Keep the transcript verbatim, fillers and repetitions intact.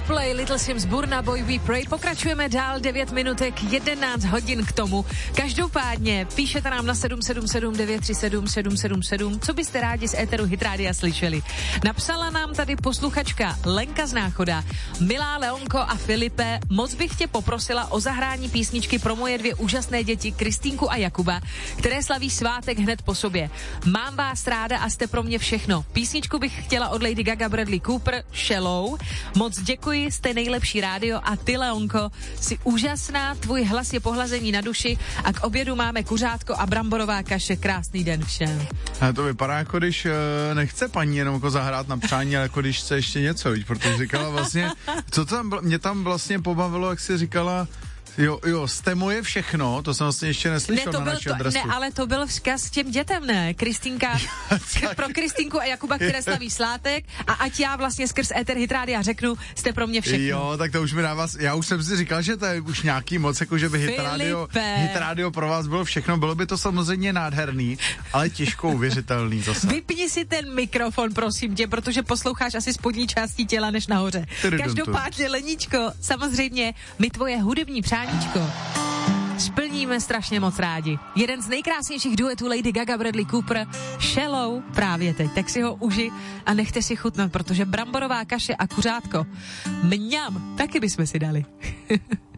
Coldplay, Little Sims, Burna Boy, We Pray. Pokračujeme dál, devět minutek, jedenáct hodin k tomu. Každopádně píšete nám na sedm sedm sedm devět tři sedm sedm sedm sedm, co byste rádi z éteru Hit Rádia slyšeli. Napsala nám tady posluchačka Lenka z Náchoda. Milá Leonko a Filipe, moc bych tě poprosila o zahrání písničky pro moje dvě úžasné děti, Kristýnku a Jakuba, které slaví svátek hned po sobě. Mám vás ráda a jste pro mě všechno. Písničku bych chtěla od Lady Gaga, Bradley Cooper, Shallow. Moc děkuji, jste nejlepší rádio a ty, Leonko, jsi úžasná, tvůj hlas je pohlazení na duši a k obědu máme kuřátko a bramborová kaše. Krásný den všem. A to vypadá, jako když uh, nechce paní jenom jako zahrát na přání, ale jako když chce ještě něco, víš, protože říkala vlastně, co tam, mě tam vlastně pobavilo, jak jsi říkala, Jo, jo, jste moje všechno, to jsem vlastně ještě neslyšel ne, na naší adresu. Ne, ale to byl vzkaz těm dětem, ne? Kristýnka, pro Kristýnku a Jakuba, které slaví svátek, a ať já vlastně skrz éter Hit Rádia řeknu, jste pro mě všechno. Jo, tak to už mi dává, já už jsem si říkal, že to je už nějaký moc, jako že by Hit Rádio, Hit Rádio pro vás bylo všechno, bylo by to samozřejmě nádherný, ale těžko uvěřitelný zase. Vypni si ten mikrofon, prosím tě, protože posloucháš asi spodní části těla než nahoře. Každopádně, Leníčko, samozřejmě, my tvoje hudební přání splníme strašně moc rádi. Jeden z nejkrásnějších duetů Lady Gaga, Bradley Cooper, Shallow, právě teď. Tak si ho uži a nechte si chutnat, protože bramborová kaše a kuřátko, mňam, taky bychom si dali.